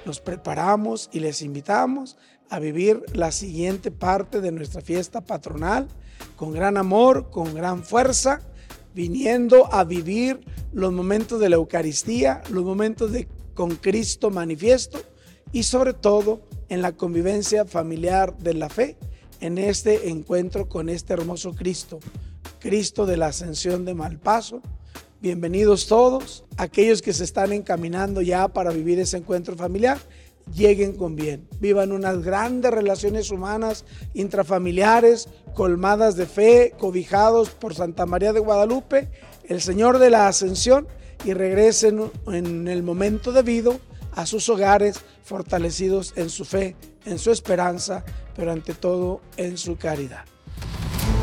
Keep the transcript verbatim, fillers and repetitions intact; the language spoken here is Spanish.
los preparamos y les invitamos a vivir la siguiente parte de nuestra fiesta patronal con gran amor, con gran fuerza, viniendo a vivir los momentos de la Eucaristía, los momentos de con Cristo manifiesto y sobre todo en la convivencia familiar de la fe, en este encuentro con este hermoso Cristo, Cristo de la Ascensión de Malpaso. Bienvenidos todos, aquellos que se están encaminando ya para vivir ese encuentro familiar, lleguen con bien, vivan unas grandes relaciones humanas intrafamiliares, colmadas de fe, cobijados por Santa María de Guadalupe, el Señor de la Ascensión, y regresen en el momento debido a sus hogares, fortalecidos en su fe, en su esperanza, pero ante todo en su caridad.